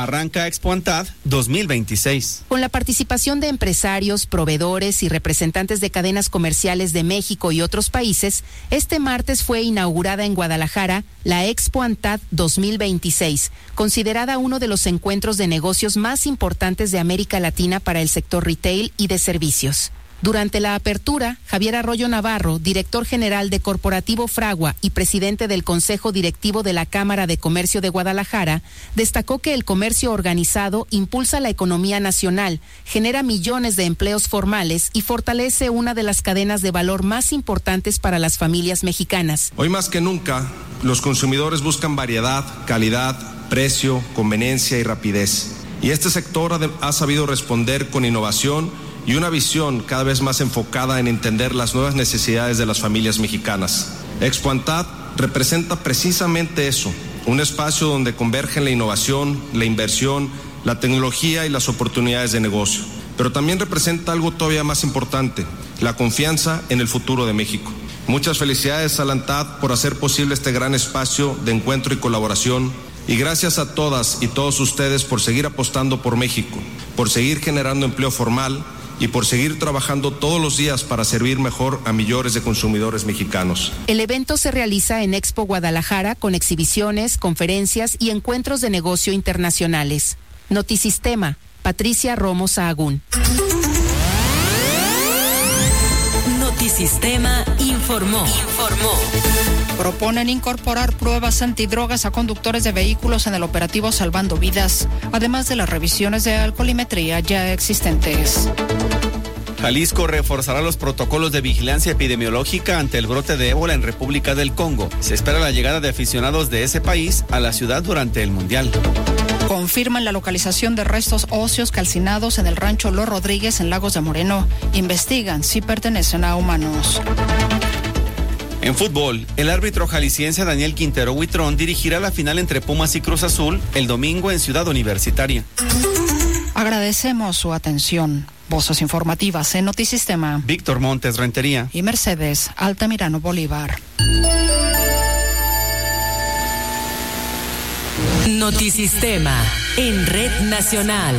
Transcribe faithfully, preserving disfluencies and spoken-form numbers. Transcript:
arranca Expo ANTAD dos mil veintiséis. Con la participación de empresarios, proveedores y representantes de cadenas comerciales de México y otros países, este martes fue inaugurada en Guadalajara la Expo ANTAD dos mil veintiséis, considerada uno de los encuentros de negocios más importantes de América Latina para el sector retail y de servicios. Durante la apertura, Javier Arroyo Navarro, director general de Corporativo Fragua y presidente del Consejo Directivo de la Cámara de Comercio de Guadalajara, destacó que el comercio organizado impulsa la economía nacional, genera millones de empleos formales y fortalece una de las cadenas de valor más importantes para las familias mexicanas. Hoy más que nunca, los consumidores buscan variedad, calidad, precio, conveniencia y rapidez. Y este sector ha, ha sabido responder con innovación y una visión cada vez más enfocada en entender las nuevas necesidades de las familias mexicanas. Expo ANTAD representa precisamente eso, un espacio donde convergen la innovación, la inversión, la tecnología y las oportunidades de negocio. Pero también representa algo todavía más importante, la confianza en el futuro de México. Muchas felicidades a la ANTAD por hacer posible este gran espacio de encuentro y colaboración. Y gracias a todas y todos ustedes por seguir apostando por México, por seguir generando empleo formal y por seguir trabajando todos los días para servir mejor a millones de consumidores mexicanos. El evento se realiza en Expo Guadalajara con exhibiciones, conferencias y encuentros de negocio internacionales. Notisistema, Patricia Romo Sahagún. Notisistema informó. Informó. Proponen incorporar pruebas antidrogas a conductores de vehículos en el operativo Salvando Vidas, además de las revisiones de alcoholimetría ya existentes. Jalisco reforzará los protocolos de vigilancia epidemiológica ante el brote de ébola en República del Congo. Se espera la llegada de aficionados de ese país a la ciudad durante el Mundial. Confirman la localización de restos óseos calcinados en el rancho Los Rodríguez en Lagos de Moreno. Investigan si pertenecen a humanos. En fútbol, el árbitro jalisciense Daniel Quintero Huitrón dirigirá la final entre Pumas y Cruz Azul el domingo en Ciudad Universitaria. Agradecemos su atención. Voces informativas en Notisistema. Víctor Montes Rentería. Y Mercedes Altamirano Bolívar. Notisistema en Red Nacional.